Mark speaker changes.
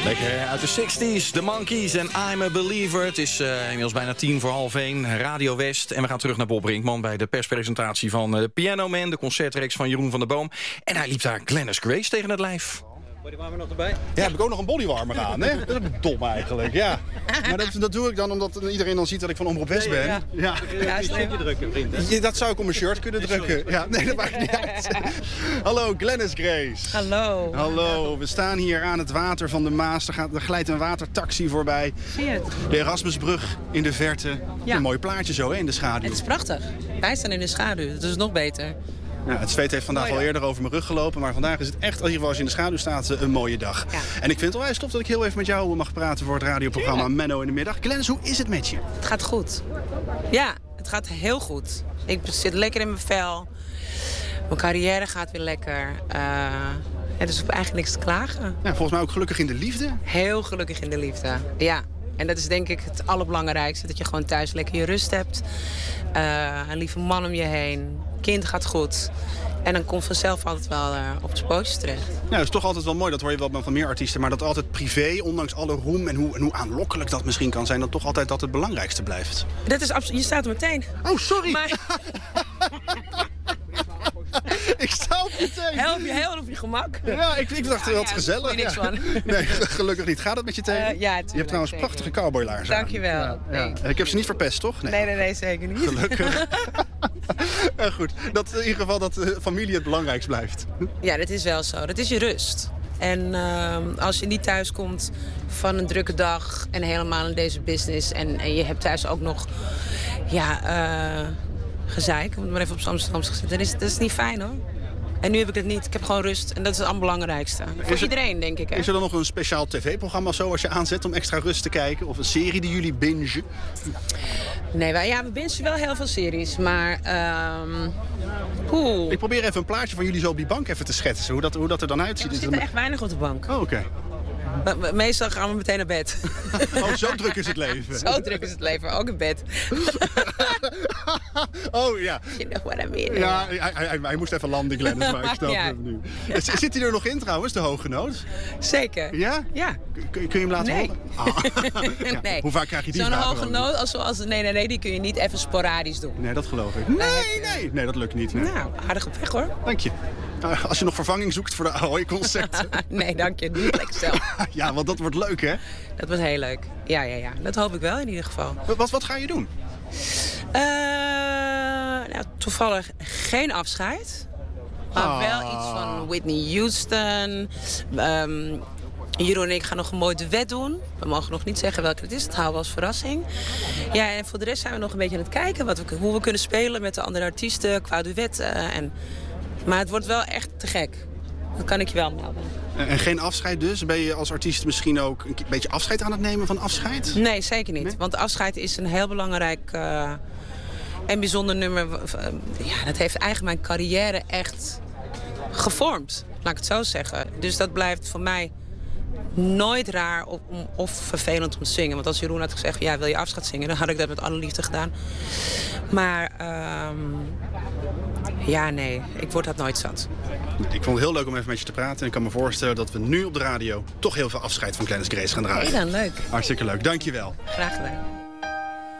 Speaker 1: Lekker uit de 60s, The Monkees en I'm a Believer. Het is inmiddels bijna 1:10, Radio West. En we gaan terug naar Bob Brinkman bij de perspresentatie van Piano Man, de concertreeks van Jeroen van der Boom. En hij liep daar Glennis Grace tegen het lijf.
Speaker 2: Bodywarmer nog erbij?
Speaker 3: Ja, heb ik ook nog een bodywarmer aan, hè? Dat is dom eigenlijk, ja. Maar dat doe ik dan omdat iedereen dan ziet dat ik van Omroep West ben.
Speaker 2: Ja, een stukje drukken, vriend.
Speaker 3: Dat zou ik op mijn shirt kunnen drukken. Ja, nee, dat maakt niet uit. Hallo, Glennis Grace.
Speaker 4: Hallo.
Speaker 3: Hallo, we staan hier aan het water van de Maas. Er glijdt een watertaxi voorbij.
Speaker 4: Zie je het?
Speaker 3: De Erasmusbrug in de verte.
Speaker 4: Ja.
Speaker 3: Een mooi plaatje zo, hè, in de schaduw.
Speaker 4: Het is prachtig. Wij staan in de schaduw, dat is nog beter.
Speaker 3: Ja, het zweet heeft vandaag al eerder over mijn rug gelopen. Maar vandaag is het echt, als je in de schaduw staat, een mooie dag.
Speaker 4: Ja.
Speaker 3: En ik vind het wel tof dat ik heel even met jou mag praten voor het radioprogramma Menno in de middag. Glennis, hoe is het met je?
Speaker 4: Het gaat goed. Ja, het gaat heel goed. Ik zit lekker in mijn vel. Mijn carrière gaat weer lekker. Dus ik heb eigenlijk niks te klagen.
Speaker 3: Ja, volgens mij ook gelukkig in de liefde.
Speaker 4: Heel gelukkig in de liefde, ja. En dat is denk ik het allerbelangrijkste. Dat je gewoon thuis lekker je rust hebt. Een lieve man om je heen. Kind gaat goed. En dan komt vanzelf altijd wel op het pootje terecht.
Speaker 3: Ja, dat is toch altijd wel mooi. Dat hoor je wel van meer artiesten. Maar dat altijd privé, ondanks alle roem en hoe aanlokkelijk dat misschien kan zijn, dat toch altijd dat het belangrijkste blijft.
Speaker 4: Dat is absoluut. Je staat er meteen.
Speaker 3: Oh, sorry.
Speaker 4: Maar
Speaker 3: ik sta op je thee.
Speaker 4: help je heel op je gemak.
Speaker 3: Ja, ik dacht wel wat gezellig.
Speaker 4: Daar niks van.
Speaker 3: Nee, gelukkig niet. Gaat het met je thee?
Speaker 4: Ja, tuurlijk,
Speaker 3: je hebt trouwens
Speaker 4: zeker.
Speaker 3: prachtige cowboylaarzen aan.
Speaker 4: Dankjewel.
Speaker 3: Ja. Ik heb ze niet verpest, toch?
Speaker 4: Nee, zeker niet.
Speaker 3: Gelukkig. Goed, dat in ieder geval dat familie het belangrijkst blijft.
Speaker 4: Ja, dat is wel zo. Dat is je rust. En als je niet thuis komt van een drukke dag en helemaal in deze business en je hebt thuis ook nog gezeik, om het maar even op Amsterdamse gezet, dan is dat niet fijn hoor. En nu heb ik het niet. Ik heb gewoon rust. En dat is het allerbelangrijkste. Voor iedereen, denk ik. Hè?
Speaker 3: Is er dan nog een speciaal tv-programma of zo als je aanzet om extra rust te kijken? Of een serie die jullie bingen?
Speaker 4: Nee, we bingen wel heel veel series. Maar
Speaker 3: ik probeer even een plaatje van jullie zo op die bank even te schetsen. Hoe dat er dan uitziet.
Speaker 4: We zitten echt weinig op de bank.
Speaker 3: Oh, oké.
Speaker 4: Meestal gaan we meteen naar bed.
Speaker 3: Oh, zo druk is het leven.
Speaker 4: Zo druk is het leven, ook in bed.
Speaker 3: Oh ja.
Speaker 4: You know what I mean?
Speaker 3: Ja, hij moest even landen, Glennis, maar ik snap hem nu. Ja. Zit hij er nog in trouwens, de hooggenoot?
Speaker 4: Zeker.
Speaker 3: Ja?
Speaker 4: Ja.
Speaker 3: Kun je hem laten horen? Ja.
Speaker 4: Nee.
Speaker 3: Hoe vaak krijg je die
Speaker 4: Zo'n
Speaker 3: vragen?
Speaker 4: hooggenoot, nee, die kun je niet even sporadisch doen.
Speaker 3: Nee, dat geloof ik. Nee, dat lukt niet. Nee.
Speaker 4: Nou, aardig op weg hoor.
Speaker 3: Dank je. Als je nog vervanging zoekt voor de Ahoy-concerten.
Speaker 4: Nee, dank je. Doe het lekker zelf.
Speaker 3: Ja, want dat wordt leuk, hè?
Speaker 4: Dat wordt heel leuk. Ja. Dat hoop ik wel in ieder geval.
Speaker 3: Wat ga je doen?
Speaker 4: Toevallig geen afscheid. Maar wel iets van Whitney Houston. Jeroen en ik gaan nog een mooi duet doen. We mogen nog niet zeggen welke het is. Dat houden we als verrassing. Ja, en voor de rest zijn we nog een beetje aan het kijken hoe we kunnen spelen met de andere artiesten qua duetten. Maar het wordt wel echt te gek. Dat kan ik je wel melden.
Speaker 3: En geen afscheid dus? Ben je als artiest misschien ook een beetje afscheid aan het nemen van afscheid?
Speaker 4: Nee, zeker niet. Nee? Want afscheid is een heel belangrijk en bijzonder nummer. Dat heeft eigenlijk mijn carrière echt gevormd. Laat ik het zo zeggen. Dus dat blijft voor mij nooit raar of vervelend om te zingen. Want als Jeroen had gezegd, wil je afscheid zingen? Dan had ik dat met alle liefde gedaan. Maar nee, ik word dat nooit zat.
Speaker 3: Ik vond het heel leuk om even met je te praten. En ik kan me voorstellen dat we nu op de radio toch heel veel afscheid van Glennis Grace gaan draaien.
Speaker 4: Hey dan, leuk.
Speaker 3: Hartstikke leuk, dankjewel.
Speaker 4: Graag gedaan.